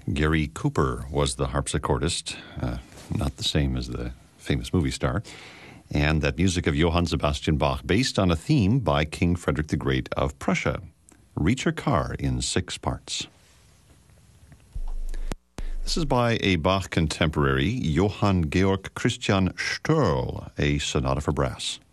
Gary Cooper was the harpsichordist, not the same as the famous movie star. And that music of Johann Sebastian Bach, based on a theme by King Frederick the Great of Prussia. Reach Your Car in 6 parts. This is by a Bach contemporary, Johann Georg Christian Störl, a sonata for brass.